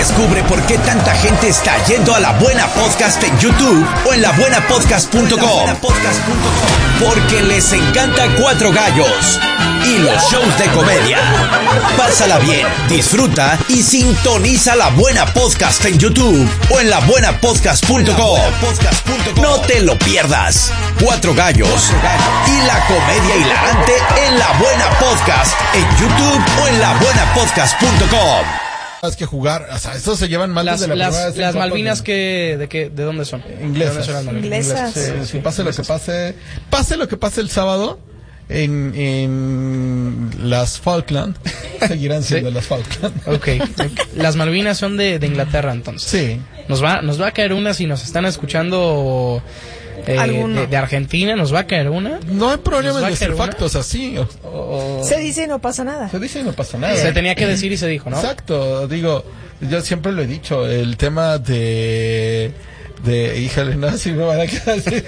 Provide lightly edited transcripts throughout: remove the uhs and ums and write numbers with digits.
Descubre por qué tanta gente está yendo a La Buena Podcast en YouTube o en labuenapodcast.com. Porque les encanta Cuatro Gallos y los shows de comedia. Pásala bien, disfruta y sintoniza La Buena Podcast en YouTube o en labuenapodcast.com. No te lo pierdas. Cuatro Gallos y la comedia hilarante en La Buena Podcast en YouTube o en labuenapodcast.com. Es que jugar, o sea, estos se llevan mal desde la primera vez. Las Malvinas, ¿de dónde son? Inglesas. Inglesas. Sí, pase lo que pase el sábado en las Falkland, seguirán siendo ¿Sí? las Falkland. Okay. Las Malvinas son de Inglaterra, entonces. Sí. Nos va a caer una si nos están escuchando de Argentina, nos va a caer una. No hay problema en decir factos así. Se dice y no pasa nada. Se dice y no pasa nada. Se tenía que decir y se dijo, ¿no? Exacto, digo, yo siempre lo he dicho, el tema de híjole, no, si me van a quedar así,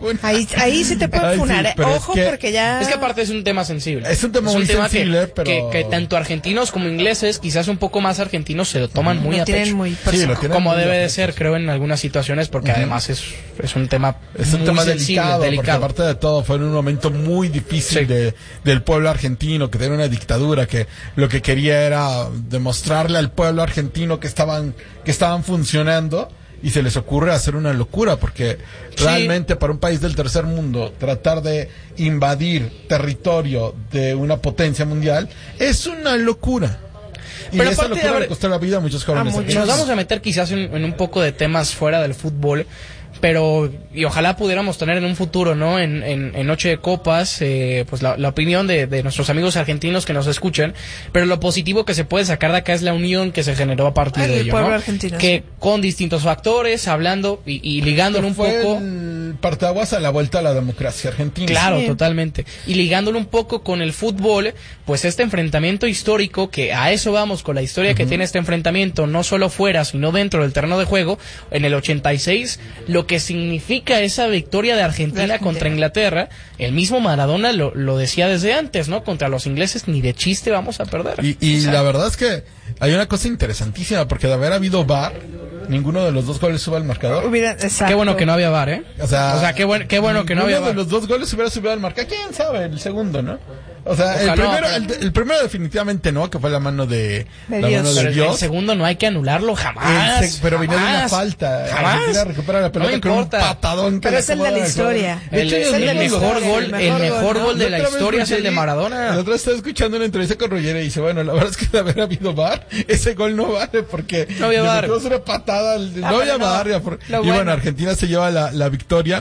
ahí sí te pueden funar, sí, ojo, porque ya... Es que aparte es un tema sensible. Es un tema muy sensible, pero... Que tanto argentinos como ingleses, quizás un poco más argentinos, se lo toman muy a pecho. Sí, como debe de ser, creo, en algunas situaciones, porque además es un tema delicado, porque aparte de todo fue en un momento muy difícil del pueblo argentino, que tenía una dictadura que lo que quería era demostrarle al pueblo argentino que estaban funcionando. Y se les ocurre hacer una locura, porque realmente para un país del tercer mundo tratar de invadir territorio de una potencia mundial es una locura. Y esa locura le costó la vida a muchos jóvenes. Nos vamos a meter quizás en un poco de temas fuera del fútbol, pero y ojalá pudiéramos tener en un futuro, ¿no? En Noche de Copas, pues la opinión de nuestros amigos argentinos que nos escuchan, pero lo positivo que se puede sacar de acá es la unión que se generó a partir de ello, ¿no? Argentino, que con distintos factores, hablando y ligándolo un poco. El parteaguas a la vuelta a la democracia argentina. Claro, totalmente. Y ligándolo un poco con el fútbol, pues este enfrentamiento histórico, que a eso vamos con la historia que tiene este enfrentamiento, no solo fuera, sino dentro del terreno de juego, en el 86, lo que significa esa victoria de Argentina contra Inglaterra, el mismo Maradona lo decía desde antes, ¿no? Contra los ingleses ni de chiste vamos a perder. Y la verdad es que hay una cosa interesantísima, porque de haber habido VAR, ninguno de los dos goles sube al marcador. Qué bueno que no había VAR, ¿eh? O sea qué bueno que no había VAR. Ninguno de los dos goles hubiera subido al marcador. ¿Quién sabe? El segundo, ¿no? O sea, el primero definitivamente no, que fue la mano de Dios. El segundo no hay que anularlo jamás. Pero venía de una falta. Jamás. Recupera la pelota con un patadón. Pero es el de la historia. El mejor gol de la historia es el de Maradona. El otro estaba escuchando una entrevista con Roger y dice, bueno, la verdad es que de haber habido VAR, ese gol no vale porque no había VAR. Una patada, no había VAR. Y bueno, Argentina se lleva la victoria.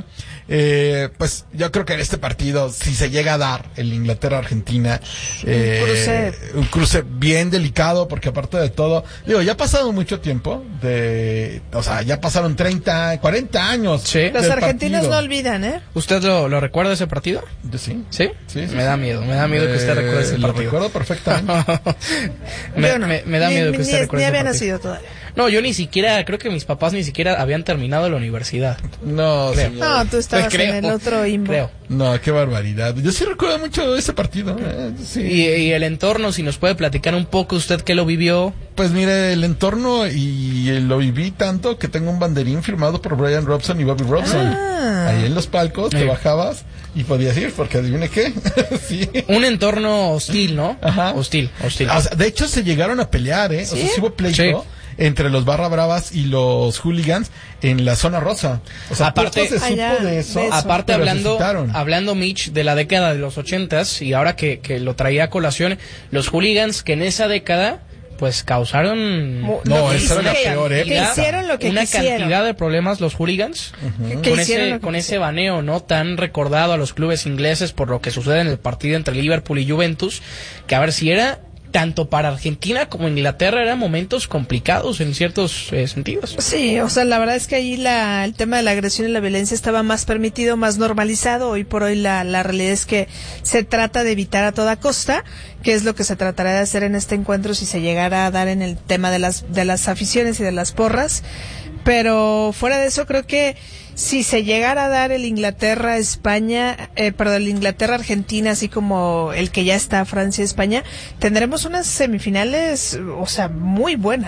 Pues yo creo que en este partido, si se llega a dar el Inglaterra-Argentina, un cruce bien delicado, porque aparte de todo, digo, ya ha pasado mucho tiempo, o sea, ya pasaron 30, 40 años. Sí. Los argentinos no olvidan, ¿eh? ¿Usted lo recuerda ese partido? Yo sí. ¿Sí? Sí. Me da miedo que usted recuerde ese partido. Lo recuerdo perfectamente. me da miedo que usted recuerde ese partido. Ni había nacido todavía. No, yo ni siquiera, creo que mis papás ni siquiera habían terminado la universidad. No, creo. No, tú estabas en el otro imbo. Creo. No, qué barbaridad. Yo sí recuerdo mucho ese partido. Sí. Y el entorno, si nos puede platicar un poco usted qué lo vivió. Pues mire, el entorno y lo viví tanto que tengo un banderín firmado por Brian Robson y Bobby Robson. Ahí en los palcos te bajabas y podías ir, porque adivine qué. Sí. Un entorno hostil, ¿no? Ajá. Hostil. O sea, de hecho se llegaron a pelear, ¿eh? ¿Sí? O sea, sí hubo pleito entre los barra bravas y los hooligans en la zona rosa. O sea, aparte se supo de eso. Aparte hablando Mitch de la década de los 80s, y ahora que lo traía a colación, los hooligans que en esa década pues causaron esa era la peor época. Hicieron lo que una quisieron. Cantidad de problemas los hooligans con ese baneo no tan recordado a los clubes ingleses por lo que sucede en el partido entre Liverpool y Juventus, que a ver si era tanto para Argentina como Inglaterra eran momentos complicados en ciertos sentidos. Sí, o sea, la verdad es que ahí el tema de la agresión y la violencia estaba más permitido, más normalizado. Hoy por hoy la realidad es que se trata de evitar a toda costa, que es lo que se tratará de hacer en este encuentro si se llegara a dar en el tema de las aficiones y de las porras. Pero fuera de eso, creo que si se llegara a dar el Inglaterra-España, el Inglaterra-Argentina, así como el que ya está Francia-España, tendremos unas semifinales, o sea, muy buenas.